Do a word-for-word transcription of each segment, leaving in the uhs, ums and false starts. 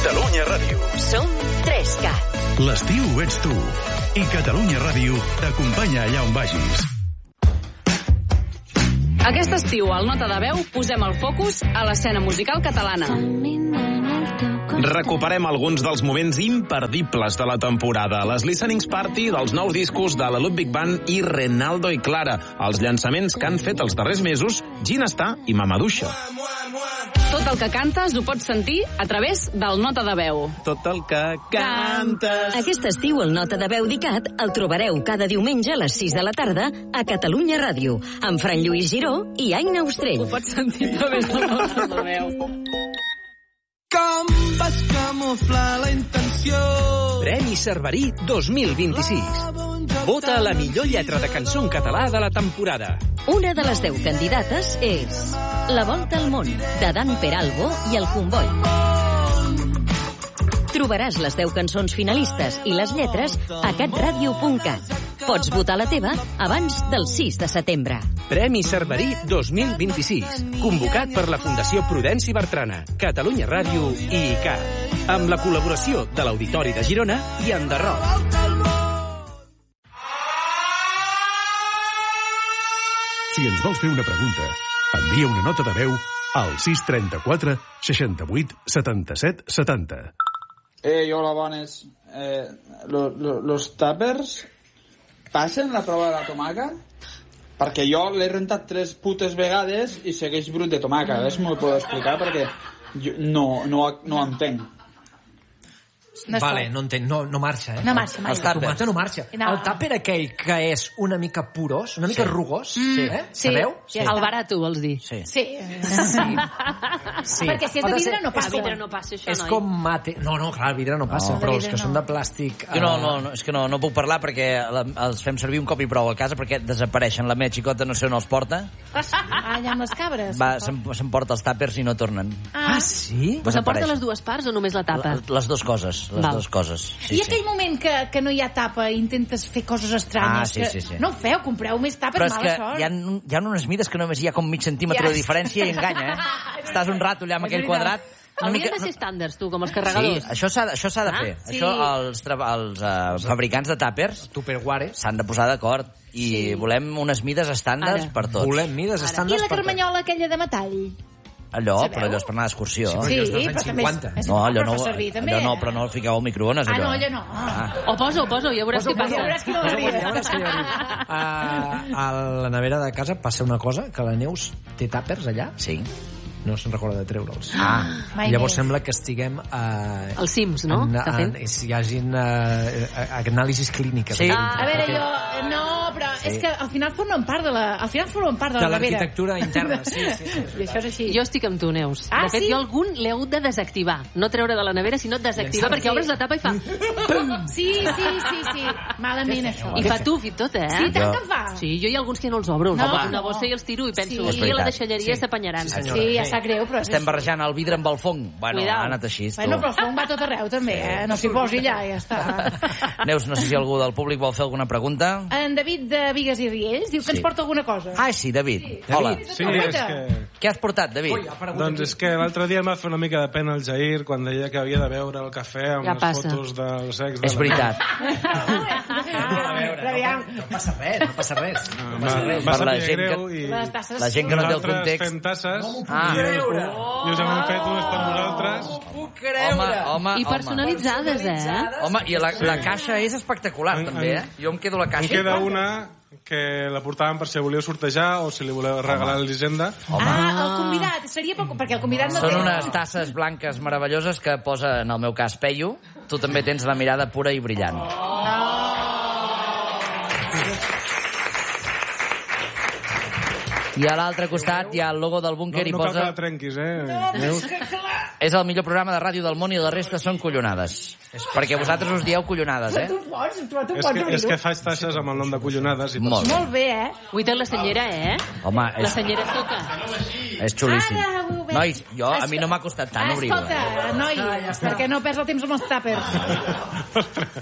Catalunya Ràdio. Som tres cat. L'estiu ets tu. I Catalunya Ràdio t'acompanya allà on vagis. Aquest estiu, al Nota de Veu, posem el focus a l'escena musical catalana. Recuperem alguns dels moments imperdibles de la temporada. Les listenings party dels nous discos de la Ludwig Band i Renaldo i Clara. Els llançaments que han fet els darrers mesos Ginestar i Mamaduixa. Tot el que cantes ho pots sentir a través del Nota de Veu. Tot el que cantes... Aquest estiu el Nota de Veu d'ICAT el trobareu cada diumenge a les sis de la tarda a Catalunya Ràdio, amb Fran Lluís Giró i Aina Ostrell. Ho pots sentir a través del Nota de Veu. Com vas camuflar la intenció? Premi Cerverí dos mil vint-i-sis. Vota la millor lletra de cançó en català de la temporada. Una de les deu candidates és La volta al món, de Dani Peralbo i el Comboi. Trobaràs les deu cançons finalistes i les lletres a catradio punt cat. Pots votar la teva abans del sis de setembre. Premi Cerverí dos mil vint-i-sis. Convocat per la Fundació Prudenci Bertrana, Catalunya Ràdio i ICAT. Amb la col·laboració de l'Auditori de Girona i Enderroc. Si ens vols fer una pregunta, envia una nota de veu al sis trenta-quatre seixanta-vuit setanta-set setanta. Eh, hola, bones. Eh, lo, lo, los tàpers passen la prova de la tomaca? Perquè jo l'he rentat tres putes vegades i segueix brut de tomaca. A veure si m'ho puc explicar, perquè jo no, no, no entenc. No vale, no entenc, no, no marxa, eh? No marxa, mai. El tomata no marxa. No. El tàper aquell que és una mica porós, una mica sí. rugós, mm. eh? Sí. Sabeu? Sí. El barato, vols dir? Sí. Sí. sí. sí. Perquè si és de vidre no passa. De vidre no passa, això, és noi. com mate... No, no, clar, el vidre no passa, no, però els que no. són de plàstic... Uh... No, no, no, és que no, no puc parlar perquè la, els fem servir un cop i prou a casa perquè desapareixen. La meva xicota no sé on els porta. Ah, allà amb les cabres. Va, s'emporta els tàpers i no tornen. Ah, sí? Però s'emporta les dues parts o només la tapa? La, les dues coses, les Val. dues coses. Sí, I aquell sí. moment que, que no hi ha tapa i intentes fer coses estranyes, ah, sí, que sí, sí. no ho feu, compreu més tapa, però és és mala que sort. hi ha, hi ha unes mides que només hi ha com mig centímetre yes. de diferència i enganya, eh? Estàs un rato allà amb aquell quadrat. Haurien mica... de ser estàndards, tu, com els carregadors. Sí, això s'ha, això s'ha de fer. Ah, sí. Això els, els uh, fabricants de tàpers s'han de posar d'acord i sí. volem unes mides estàndards Ara. per tots. Volem mides Ara. estàndards I la carmanyola aquella de metall? Allò, Sabeu? però allò és per anar d'excursió. Sí, sí però també és, és no, allò no, servir, també. allò no, però no el fiqueu al microones, allò. Ah, no, allò no. Ah. O posa, o posa, ja veuràs què passa. Ja veuràs què m'agradaria. Uh, a la nevera de casa passa una cosa, que la Neus té tàpers allà. Sí. No se'n recorda de treure'ls. Ah. Llavors més. sembla que estiguem... Uh, Els Sims, no? En, en, hi hagin uh, anàlisis clíniques. Sí. Ah, a veure, jo... No, però sí. és que al final formen part de la... Al final formen part de la nevera. De l'arquitectura interna, sí, sí, sí. I això és així. Jo estic amb tu, Neus. Ah, de fet, sí? jo algun l'he hagut de desactivar. No treure de la nevera, sinó desactivar, perquè sí. obres la tapa i fa... Sí, sí, sí, sí. Malament, això. I fa tuf i tot, eh? Sí, tant que fa. Sí, jo hi ha alguns que no els obro. No. Una bossa i els tiro i penso, Sí. aquí a la deixalleria s'apanyaran. Sí, sí, ja sap greu, però... Estem barrejant el vidre amb el fong. Bueno, Cuidao. ha anat així. Bueno, però el fong va tot arreu, també, eh? No s'hi posi allà, ja està. Neus, no sé si algú del públic vol fer alguna pregunta. En David de Bigues i Riells diu que Sí. ens porta alguna cosa. Ah, sí, David. Sí. Hola. Sí, és que... Què has portat, David? Ui, doncs és que l'altre dia em va fer una mica de pena el Jair quan deia que havia de veure el cafè amb Ja les passa. fotos del sex. De És veritat. a veure, no, no passa res, no passa res. No, No passa va, res. va Per la saber gent greu que- i... Les tasses... La gent que no té el Nosaltres context. fem tasses Ah. i, i us en hem fet unes per vosaltres. Puc Home, home, I personalitzades, eh? Home, i la, la caixa és espectacular, En- també, eh? en- Jo em quedo la En caixa. queda una que la portàvem per si volíeu sortejar o si li voleu regalar a l'Hisenda. Ah, el convidat. Seria per... perquè el convidat no Són té... unes tasses blanques meravelloses que posa, en el meu cas, Peyu. Tu també tens la mirada pura i brillant. I a l'altre costat hi ha el logo del búnquer No, i no cal posa... que la trenquis, eh? No, però Neus? és que clar... És el millor programa de ràdio del món i la resta són collonades. Perquè vosaltres us dieu collonades, eh? Tu pots, tu, tu És pots que, és obrir-ho. que faig tasses amb el nom de collonades. I Molt bé. Molt bé, eh? Ui, té la senyera, eh? Home, La és, senyera toca. és xulíssim. Ara ho veig. Nois, jo, a mi no m'ha costat tant obrir-ho. Escolta, Eh? noi, perquè no perds el temps amb els tàpers.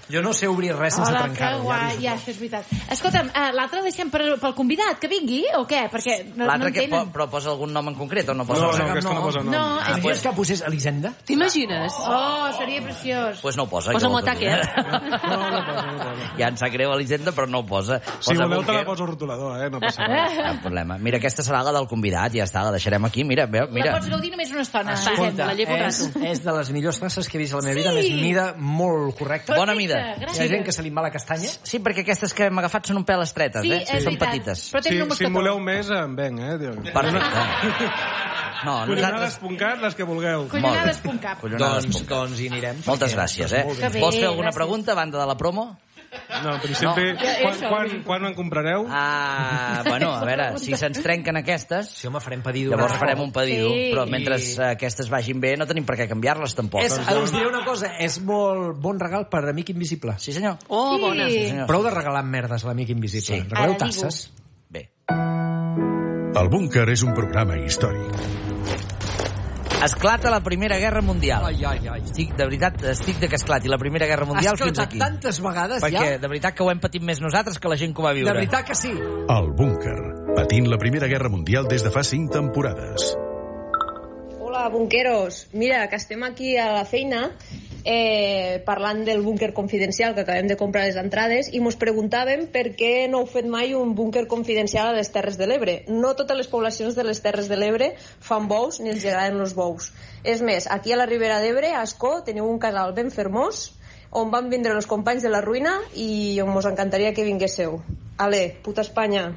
Jo no sé obrir res sense Hola, trencar-ho. que guai, ja, això és veritat. Escolta'm, uh, l'altre deixem per, pel convidat, que vingui, o què? Perquè no, L'altre no que po, entenen. però posa algun nom en concret o no posa No, res? no, aquesta no posa nom. No, Ah, és vols que posés Elisenda? T'imagines? Oh, seria preciós. Pues no ho posa. Posa que vol Motaker. dir. No, no posa, no posa. Ja em sap greu a l'Hisenda, però no ho posa. Si Posa voleu te la Bunker. poso rotulador, eh? No passa res. Cap problema. Mira, aquesta serà la del convidat, ja està, la deixarem aquí. Mira, veu, La mira. pots gaudir només una estona. Escolta, la llevo un és, rato. és de les millors tasses que he vist a la meva vida, Sí. més mida molt correcta. Bona mida. Hi ha gent que se li en va la castanya. Sí, perquè aquestes que hem agafat són un pèl estretes, Sí, eh? és Són veritat. petites. Però Si, tenen un si en mosquetó. voleu més, en venc, eh? Diu. Perfecte. No, Culinades nosaltres... puncat, les que vulgueu. Collonades punt cap. Collonades Doncs, punt cap. doncs hi anirem. Moltes perquè- gràcies, eh? Molt Que bé, Vols fer alguna gràcies. pregunta a banda de la promo? No, en principi, No. quan, Això, quan, quan en comprareu? Ah, bueno, a veure, si se'ns trenquen aquestes, Sí, home, farem pedido. llavors farem un pedido, Sí. però mentre eh, aquestes vagin bé no tenim per què canviar-les tampoc. És, us diré una cosa, és molt bon regal per Amic Invisible. Sí, senyor. Oh, Sí. bona. Sí, senyor. Prou de regalar merdes a l'Amic Invisible. Sí. Regaleu Ara digo. tasses. Bé. El búnquer és un programa històric. Esclata la Primera Guerra Mundial. Ai, ai, ai. Estic, de veritat, estic de que esclati la Primera Guerra Mundial Has fins esclatat aquí. tantes vegades Perquè, ja. de veritat, que ho hem patit més nosaltres que la gent que ho va viure. De veritat que sí. El búnquer, patint la Primera Guerra Mundial des de fa cinc temporades. Hola, bunqueros. Mira, que estem aquí a la feina eh, parlant del búnquer confidencial, que acabem de comprar les entrades, i mos preguntàvem per què no heu fet mai un búnquer confidencial a les Terres de l'Ebre. No totes les poblacions de les Terres de l'Ebre fan bous ni els agraden els bous. És més, aquí a la Ribera d'Ebre, a Ascó, teniu un casal ben fermós on van vindre els companys de la ruïna i on mos encantaria que vinguéssiu. Ale, puta Espanya.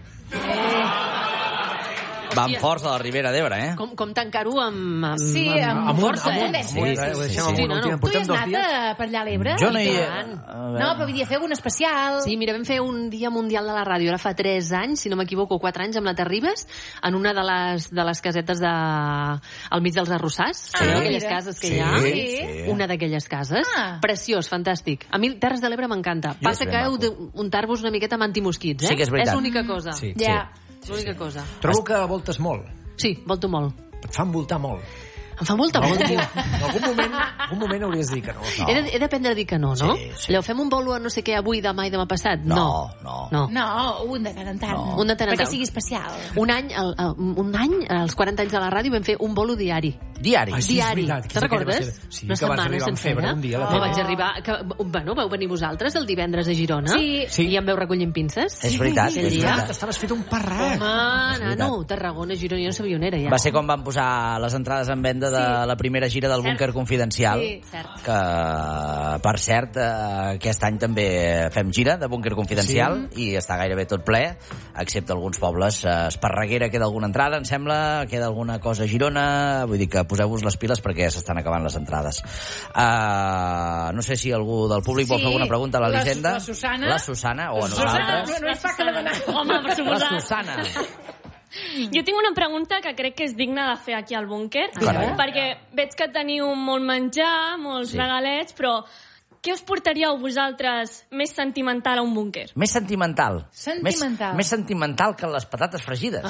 Van forts a la Ribera d'Ebre, eh? Com, com tancar-ho amb, amb, Sí, amb, Amunt, força, amunt, eh? amunt, eh? Ho deixem amunt, Sí, no, no. últim. Tu hi Portem has dos anat dies. a, per allà a l'Ebre? Jo no hi he... tant. A veure. No, però vull dir, feu un especial. Sí, mira, vam fer un dia mundial de la ràdio, ara fa tres anys, si no m'equivoco, quatre anys, amb la Terribas, en una de les, de les casetes de... al mig dels arrossars. Ah, Sabeu aquelles mira. cases que Sí, hi ha? sí. Una d'aquelles cases. Ah. Preciós, fantàstic. A mi Terres de l'Ebre m'encanta. Passa és que ben heu maco. d'untar-vos una miqueta amb antimosquits, eh? Sí que és veritat. És l'única cosa. Sí. Ja. És l'única cosa. Trobo que voltes molt. Sí, volto molt. Et fan voltar molt. Em fa molta En por. algun, en algun moment, en algun moment hauries de dir que no. No. He, de, he d'aprendre a dir que no, no? Sí, sí. Allò, fem un bolo a no sé què avui, demà i demà passat? No, no. no. No, un de tant en tant. No. Un de tant en Perquè tant. sigui especial. Un any, el, el, un any, als quaranta anys de la ràdio, vam fer un bolo diari. Diari. Ai, sí, és diari. veritat, que Te'n és aquella recordes? va ser- sí, Una que vas setmana arribar amb sencera. febre un dia a la No, tele. vaig arribar... Que, bueno, vau venir vosaltres el divendres a Girona Sí. Sí. i em veu recollint pinces. És veritat, Aquell és dia. veritat. T'estaves fet un parrac. Home, És veritat. nano, Tarragona, Girona, jo no sabia on era ja. Va ser quan van posar les entrades en venda de Sí. la primera gira del Cert. Búnquer Confidencial, Sí, cert. que, per cert, eh, aquest any també fem gira de Búnquer Confidencial i està gairebé tot ple, excepte alguns pobles. Eh, Esparreguera queda alguna entrada, em sembla, queda alguna cosa a Girona, vull dir que poseu-vos les piles perquè s'estan acabant les entrades. Uh, no sé si algú del públic vol Sí. fer alguna pregunta a La- l'Elisenda. la Susana. La Susana, o a Susana, nosaltres. no, no és fàcil demanar. Home, per La suposar. Susana. Jo tinc una pregunta que crec que és digna de fer aquí al búnquer, Carai. perquè veig que teniu molt menjar, molts Sí. regalets, però què us portaríeu vosaltres més sentimental a un búnquer? Més sentimental. Sentimental. Més, més sentimental que les patates fregides.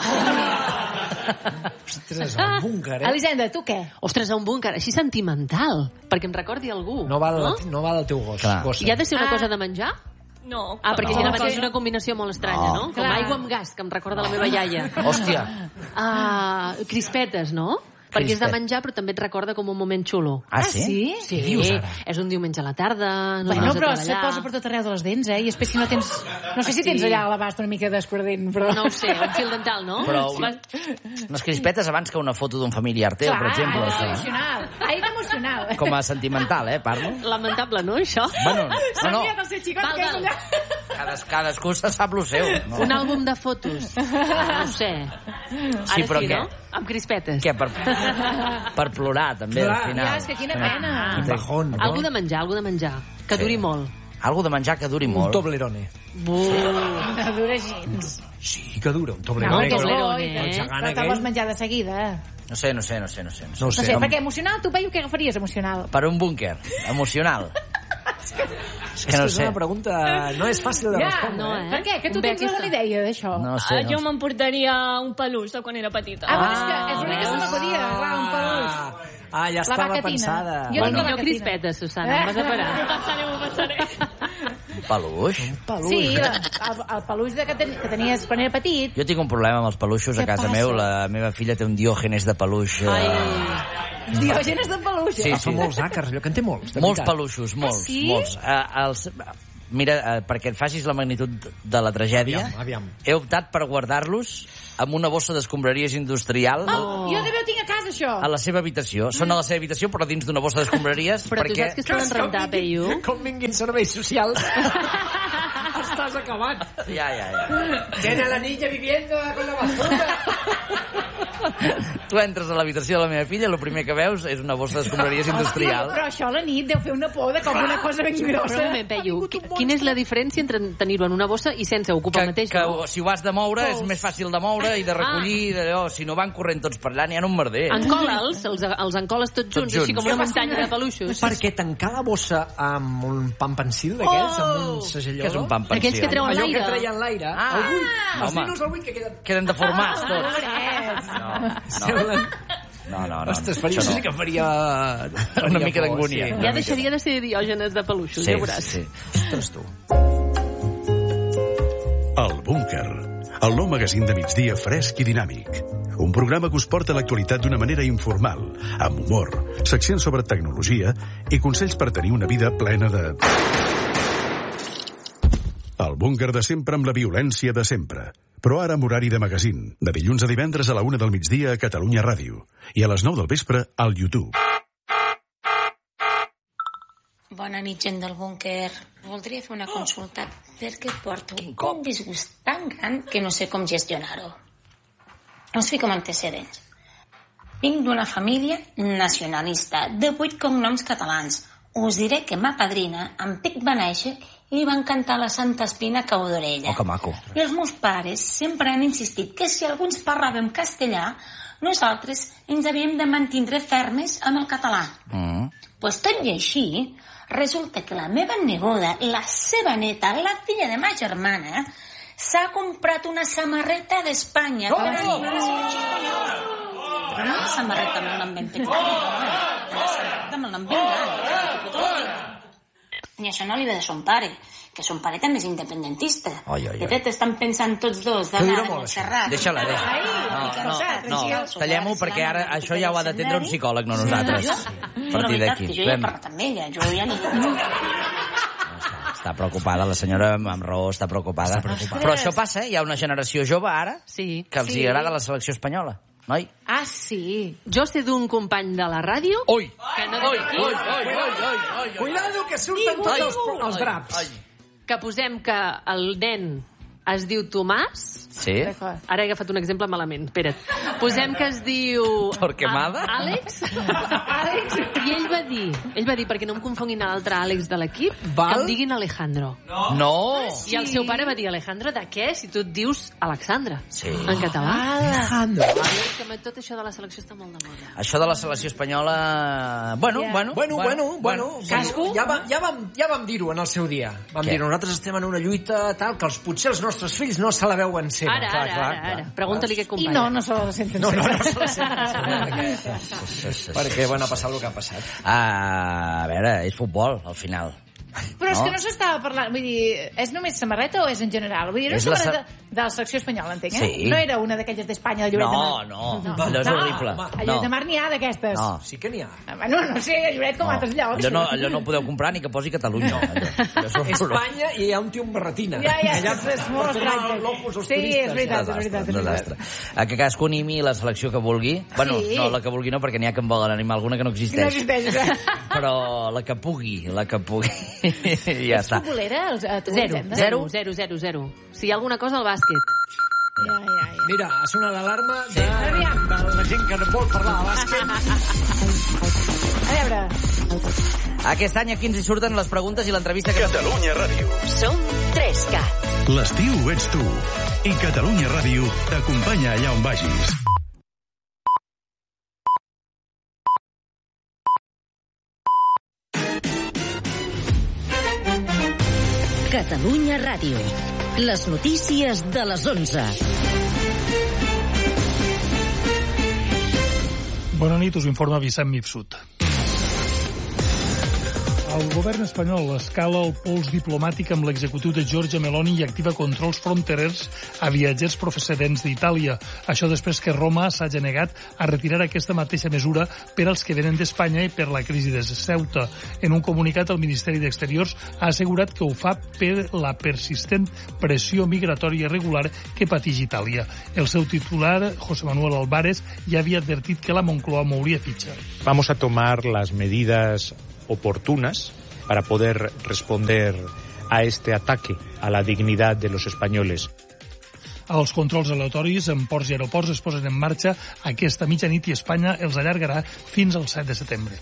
Ostres, el búnquer, eh? Elisenda, tu què? Ostres, a un búnquer així sentimental, perquè em recordi algú. No va, no? no va del teu gos. Clar. Gossa. I ha de ser una Ah. cosa de menjar? No. Ah, perquè No. no. Generalment és una combinació molt estranya, No. no? Com Clar. aigua amb gas, que em recorda la meva iaia. Hòstia. Ah, crispetes, no? Perquè és de Crispet. menjar, però també et recorda com un moment xulo. Ah, sí? Sí, Què dius ara? és un diumenge a la tarda, no Bueno, vas a però se treballar. posa per tot arreu de les dents, eh? I després si no tens... No sé si tens Sí. allà a l'abast una mica d'escordent, però... No ho sé, un fil dental, no? Però una, unes crispetes abans que una foto d'un familiar teu, per exemple. aire Això. emocional. Aire emocional. Com a sentimental, eh, parlo. Lamentable, no, això? Bueno, no, no, del seu xicot, Val, que és val. allà. cades, cadascú se sap lo seu. No. Un àlbum de fotos. No ho sé. Ara Sí, però sí, què? no? Amb crispetes. Què, per, per plorar, també, Clar. al final. Ja, és que quina pena. Un bajón, no? Algú de menjar, algú de menjar. Que duri molt. Algo de menjar que duri Un molt. Toblerone. No dura gens. Sí, que dura, un No, Toblerone. que és bo, Toblerone, i tant. eh? gegant Però te aquell. vols menjar de seguida. No sé, no sé, no sé, no sé. No sé. No ho No sé. sé, perquè emocional, tu veieu què agafaries emocional? Per un búnquer, emocional. És que no és sé. una pregunta... No és fàcil de Ja, respondre. no, eh? eh? Per què? Que tu Bé, tens aquesta. alguna idea d'això? No Ah, sé. jo No sé. m'emportaria un peluix de quan era petita. Ah, bueno, és que és l'únic que se m'acudia, clar, un peluix. Ah, ja estava pensada. Jo bueno. Millor crispetes, Susana, em vas a parar. M'ho passaré, m'ho passaré. Peluix? peluix. Sí, el, el peluix de que, ten, que tenies quan era petit. Jo tinc un problema amb els peluixos a casa meu. La meva filla té un Diògenes de peluix. Ai. Diògenes de peluix? Sí, sí. Fa molts àcars, allò que en té molts. Molts peluixos, molts. Ah, sí? molts. Uh, els... Mira, uh, perquè et facis la magnitud de la tragèdia, aviam, aviam. he optat per guardar-los amb una bossa d'escombraries industrial. Oh, jo també ho tinc a casa, això. A la seva habitació. Són a la seva habitació, però dins d'una bossa d'escombraries. Però perquè... tu saps que es poden rentar, Peyu? Com vinguin serveis socials... Estàs acabat. Ja, ja, ja. Tiene la niña viviendo con la basura. Tu entres a l'habitació de la meva filla, el primer que veus és una bossa d'escombraries industrial. Hòstia, però això a la nit deu fer una por de com una cosa ben grossa. Però un moment, Peyu, quina és la diferència entre tenir-ho en una bossa i sense ocupar que, el mateix? Que no? si ho has de moure és més fàcil de moure i de recollir, ah. d'allò, si no van corrent tots per allà n'hi ha un merder. Encola'ls, els, els encoles tots junts, tots junts, així com una muntanya de peluixos. Perquè tancar la bossa amb un pan pensil d'aquells, oh! amb un segellador... Què és un pan pensil? Aquells que treuen l'aire. Allò que treien l'aire. Ah, el buit. Ah, els ninos al buit que queden... Queden deformats tots. No, no. No, no, no. Ostres, faria, no. sí que faria... faria una mica d'angúnia. Sí, ja deixaria de ser Diògenes de peluixos, sí, ja veuràs. Sí, sí. Ostres, tu. El Búnquer, el nou magazín de migdia fresc i dinàmic. Un programa que us porta l'actualitat d'una manera informal, amb humor, seccions sobre tecnologia i consells per tenir una vida plena de... El Búnquer de sempre amb la violència de sempre. Però ara amb horari de magazín, de dilluns a divendres a la una del migdia a Catalunya Ràdio i a les nou del vespre al YouTube. Bona nit, gent del búnquer. Voldria fer una consulta perquè porto un disgust tan gran que no sé com gestionar-ho. Us fico amb antecedents. Vinc d'una família nacionalista, de vuit cognoms catalans. Us diré que ma padrina, en Pic va néixer i li van cantar la Santa Espina cau d'orella. Oh, que maco. I els meus pares sempre han insistit que si alguns parlàvem castellà, nosaltres ens havíem de mantindre fermes amb el català. Mm. Pues tot i així, resulta que la meva neboda, la seva neta, la filla de ma germana, s'ha comprat una samarreta d'Espanya. Oh, oh, oh! Però no la samarreta amb un ambient petit, la samarreta amb un ambient gran. I això no li ve de son pare, que son pare també és independentista. Oi, oi, oi. De fet, estan pensant tots dos d'anar a Montserrat. Deixa-la, deixa-la. No, no, no, tallem-ho perquè ara això ja ho ha d'atendre un psicòleg, no nosaltres. A partir d'aquí. Jo ja he parlat amb ella, jo ja li... Està preocupada, la senyora amb raó està preocupada. Està preocupada. Però això passa, eh? Hi ha una generació jove ara sí, que els sí. agrada la selecció espanyola. Noi? Ah, sí. Jo sé d'un company de la ràdio... Oi! Que no oi, oi, oi, oi, oi, Cuidado, que surten tots els, els draps. Que posem que el nen es diu Tomàs... Sí. Ara he agafat un exemple malament, espera't. Posem que es diu... Torquemada? Àlex. Àlex. I ell va dir, ell va dir, perquè no em confonguin a l'altre Àlex de l'equip, que em diguin Alejandro. No. no. I el seu pare va dir, Alejandro, de què? Si tu et dius Alexandra. Sí. En català. Alejandro. Que tot això de la selecció està molt de moda. Això de la selecció espanyola... Bueno, yeah. bueno, bueno, bueno, bueno. bueno. Casco? Ja, va, ja, vam, ja vam dir-ho en el seu dia. Vam Què? dir, nosaltres estem en una lluita tal, que els, potser els nostres fills no se la veuen seva. Ara, clar, ara, clar, ara, clar. ara. Pregunta-li què companya. I no, no se la senten no, no, no, seva. se la senten seva. Perquè, bueno, ha passat el que ha passat. Ah, a veure, és futbol, al final. Però és no? que no s'estava parlant... Vull dir, és només samarreta o és en general? Vull dir, era És una la samarreta sa... de la selecció espanyola, entenc, eh? Sí. No era una d'aquelles d'Espanya, de Lloret de Mar. No, no, allò és horrible. A Lloret de Mar n'hi ha d'aquestes. No. Sí que n'hi ha. Bueno, no sé, a Lloret com No. a altres llocs. Allò no, allò no ho podeu comprar ni que posi Catalunya. Allò, allò és horrorós. Espanya i hi ha un tio amb barretina. Ja, ja, Allà, és molt estrany. Sí, és veritat, és veritat. És veritat. A que cadascú animi la selecció que vulgui. Bueno, Sí. no la que vulgui no, perquè n'hi ha que en volen animar alguna que no existeix. No existeix, eh? Però la que pugui, la que pugui. Ja està. Futbolera? Els- a tu, Zero, Elisenda? zero, zero, zero, zero. Si hi ha alguna cosa al bàsquet. Ja, ja, ja. Mira, ha sonat l'alarma de, de la gent que no vol parlar de bàsquet. A veure... Aquest any aquí ens hi surten les preguntes i l'entrevista que... Catalunya Ràdio. Som tres cat. L'estiu ets tu. I Catalunya Ràdio t'acompanya allà on vagis. Catalunya Ràdio. Les notícies de les onze. Bona nit, us informa Vicent Mifsud. El govern espanyol escala el pols diplomàtic amb l'executiu de Giorgia Meloni i activa controls fronterers a viatgers procedents d'Itàlia. Això després que Roma s'hagi negat a retirar aquesta mateixa mesura per als que venen d'Espanya i per la crisi de Ceuta. En un comunicat, el Ministeri d'Exteriors ha assegurat que ho fa per la persistent pressió migratòria irregular que pateix Itàlia. El seu titular, José Manuel Álvarez, ja havia advertit que la Moncloa mouria fitxa. Vamos a tomar las medidas oportunas para poder responder a este ataque a la dignidad de los españoles. Els controls aleatoris en ports i aeroports es posen en marxa aquesta mitjanit i Espanya els allargarà fins al set de setembre.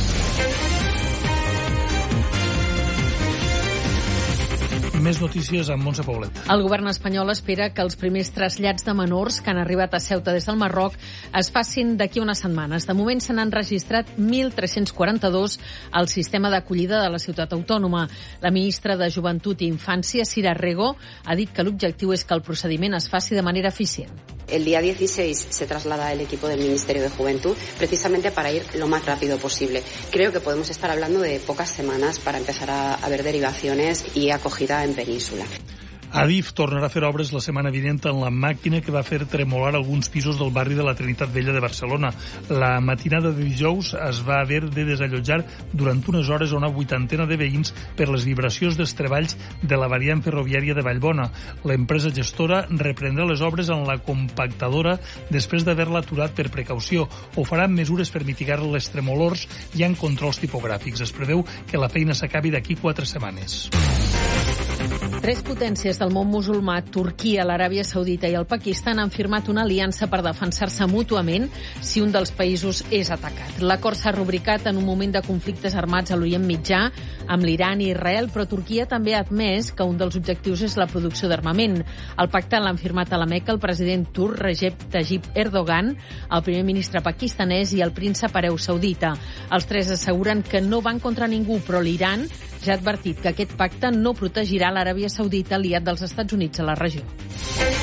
Més notícies amb Montse Poblet. El govern espanyol espera que els primers trasllats de menors que han arribat a Ceuta des del Marroc es facin d'aquí unes setmanes. De moment se n'han registrat mil tres-cents quaranta-dos al sistema d'acollida de la ciutat autònoma. La ministra de Joventut i Infància, Sira Rego, ha dit que l'objectiu és que el procediment es faci de manera eficient. El día dieciséis se traslada el equipo del Ministerio de Juventud precisamente para ir lo más rápido posible. Creo que podemos estar hablando de pocas semanas para empezar a, a ver derivaciones y acogida en península. Adif tornarà a fer obres la setmana vinent en la màquina que va fer tremolar alguns pisos del barri de la Trinitat Vella de Barcelona. La matinada de dijous es va haver de desallotjar durant unes hores a una vuitantena de veïns per les vibracions dels treballs de la variant ferroviària de Vallbona. L'empresa gestora reprendrà les obres en la compactadora després d'haver-la aturat per precaució. Ho farà amb mesures per mitigar les tremolors i en controls tipogràfics. Es preveu que la feina s'acabi d'aquí quatre setmanes. Tres potències del món musulmà, Turquia, l'Aràbia Saudita i el Pakistan, han firmat una aliança per defensar-se mútuament si un dels països és atacat. L'acord s'ha rubricat en un moment de conflictes armats a l'Orient Mitjà amb l'Iran i Israel, però Turquia també ha admès que un dels objectius és la producció d'armament. El pacte l'han firmat a la Meca el president turc Recep Tayyip Erdogan, el primer ministre pakistanès i el príncep hereu saudita. Els tres asseguren que no van contra ningú, però l'Iran ja ha advertit que aquest pacte no protegirà l'Aràbia Saudita, aliat dels Estats Units a la regió.